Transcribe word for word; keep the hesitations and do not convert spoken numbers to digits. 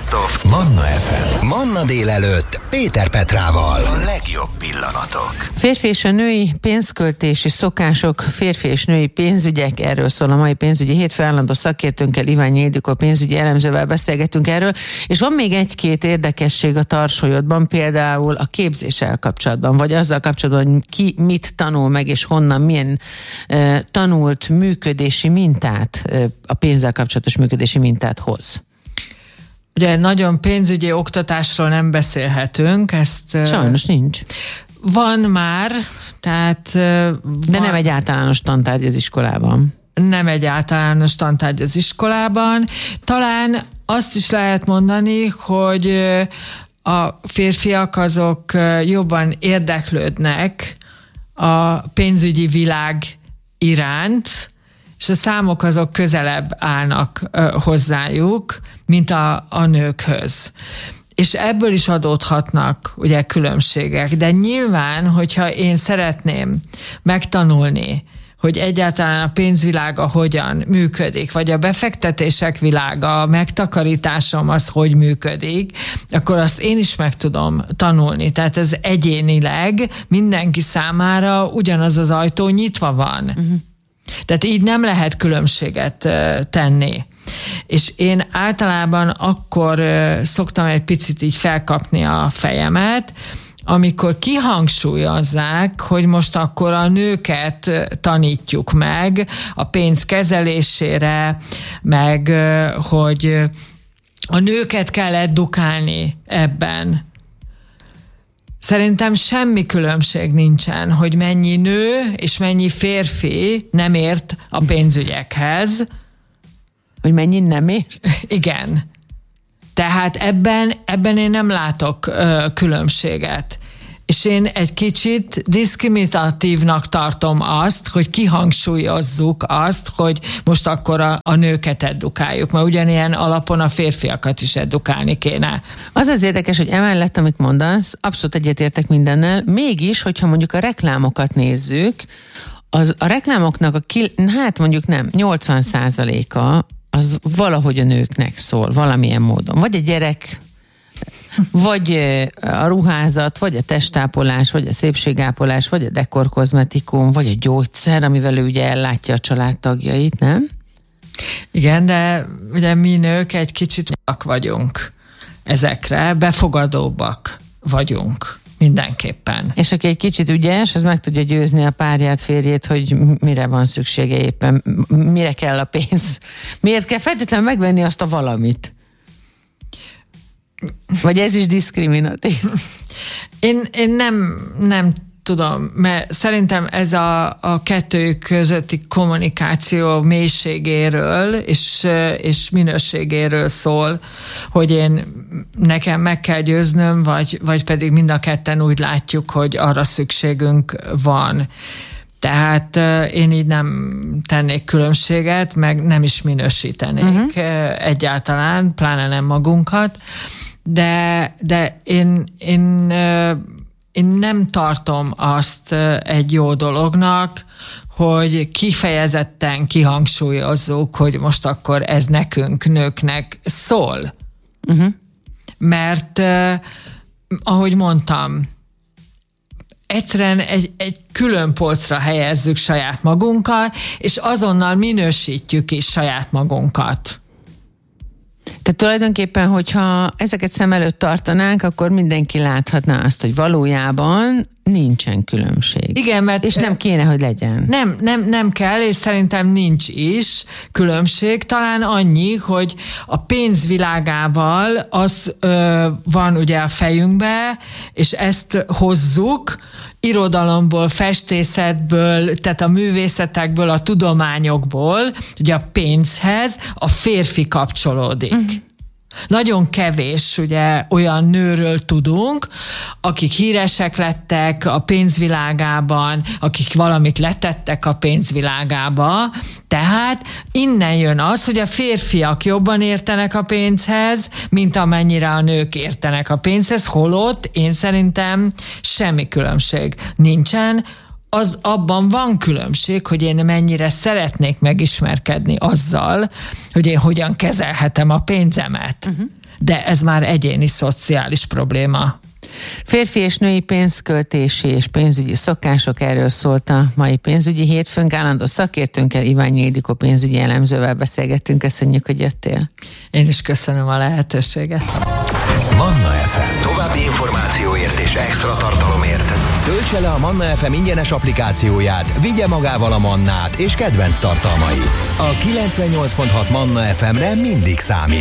Best of Manna ef em. Manna délelőtt Péter Petrával. A legjobb pillanatok. Férfi és a női pénzköltési szokások, férfi és női pénzügyek, erről szól a mai pénzügyi hétfő. Állandó szakértőnkkel, Iványi Ildikó pénzügyi elemzővel beszélgetünk erről, és van még egy-két érdekesség a tarsolyodban, például a képzéssel kapcsolatban, vagy azzal kapcsolatban, hogy ki mit tanul meg, és honnan, milyen e, tanult működési mintát, e, a pénzzel kapcsolatos működési mintát hoz. Ugye nagyon pénzügyi oktatásról nem beszélhetünk, ezt... Sajnos nincs. Van már, tehát... Van, de nem egy általános tantárgy az iskolában. Nem egy általános tantárgy az iskolában. Talán azt is lehet mondani, hogy a férfiak azok jobban érdeklődnek a pénzügyi világ iránt, és a számok azok közelebb állnak hozzájuk, mint a, a nőkhöz. És ebből is adódhatnak ugye különbségek. De nyilván, hogyha én szeretném megtanulni, hogy egyáltalán a pénzvilága hogyan működik, vagy a befektetések világa, a megtakarításom az hogy működik, akkor azt én is meg tudom tanulni. Tehát ez egyénileg mindenki számára ugyanaz az ajtó nyitva van. Uh-huh. Tehát így nem lehet különbséget tenni. És én általában akkor szoktam egy picit így felkapni a fejemet, amikor kihangsúlyozzák, hogy most akkor a nőket tanítjuk meg a pénz kezelésére, meg hogy a nőket kell edukálni ebben. Szerintem semmi különbség nincsen, hogy mennyi nő és mennyi férfi nem ért a pénzügyekhez. Hogy mennyi nem ért? Igen. Tehát ebben, ebben én nem látok ö, különbséget. És én egy kicsit diszkriminatívnak tartom azt, hogy kihangsúlyozzuk azt, hogy most akkor a, a nőket edukáljuk, mert ugyanilyen alapon a férfiakat is edukálni kéne. Az az érdekes, hogy emellett, amit mondasz, abszolút egyetértek mindennel, mégis, hogyha mondjuk a reklámokat nézzük, az, a reklámoknak a, ki, hát mondjuk nem, nyolcvan százaléka az valahogy a nőknek szól, valamilyen módon. Vagy a gyerek, vagy a ruházat, vagy a testápolás, vagy a szépségápolás, vagy a dekorkozmetikum, vagy a gyógyszer, amivel ő ugye ellátja a családtagjait, nem? Igen, de ugye mi nők egy kicsit vagyunk ezekre, befogadóbbak vagyunk. Mindenképpen. És aki egy kicsit ügyes, az meg tudja győzni a párját, férjét, hogy mire van szüksége éppen, mire kell a pénz. Miért kell feltétlenül megvenni azt a valamit? Vagy ez is diszkriminatív? Én, én nem, nem tudom, mert szerintem ez a, a kettő közötti kommunikáció mélységéről és, és minőségéről szól, hogy én nekem meg kell győznöm, vagy, vagy pedig mind a ketten úgy látjuk, hogy arra szükségünk van. Tehát én így nem tennék különbséget, meg nem is minősítenék uh-huh. egyáltalán, pláne nem magunkat, de, de én, én Én nem tartom azt egy jó dolognak, hogy kifejezetten kihangsúlyozzuk, hogy most akkor ez nekünk, nőknek szól. Uh-huh. Mert, eh, ahogy mondtam, egyszerűen egy, egy külön polcra helyezzük saját magunkat, és azonnal minősítjük is saját magunkat. Tehát tulajdonképpen, hogyha ezeket szem előtt tartanánk, akkor mindenki láthatná azt, hogy valójában nincsen különbség. Igen, mert... És nem kéne, hogy legyen. Nem, nem, nem kell, és szerintem nincs is különbség. Talán annyi, hogy a pénzvilágával az ö, van ugye a fejünkbe, és ezt hozzuk, irodalomból, festészetből, tehát a művészetekből, a tudományokból, ugye a pénzhez a férfi kapcsolódik. Mm. Nagyon kevés ugye olyan nőről tudunk, akik híresek lettek a pénzvilágában, akik valamit letettek a pénzvilágába, tehát innen jön az, hogy a férfiak jobban értenek a pénzhez, mint amennyire a nők értenek a pénzhez, holott én szerintem semmi különbség nincsen. Az abban van különbség, hogy én mennyire szeretnék megismerkedni azzal, hogy én hogyan kezelhetem a pénzemet. Uh-huh. de ez már egyéni szociális probléma. Férfi és női pénzköltési és pénzügyi szokások, erről szólt a mai pénzügyi hétfőnk. Állandó szakértőnkkel, Iványi Ildikó pénzügyi elemzővel beszélgettünk. Köszönjük, hogy jöttél. Én is köszönöm a lehetőséget. Manna ef em. További információért és extra tartalomért töltse le a Manna ef em ingyenes applikációját, vigye magával a Mannát és kedvenc tartalmait. A kilencvennyolc pont hat Manna ef emre mindig számít.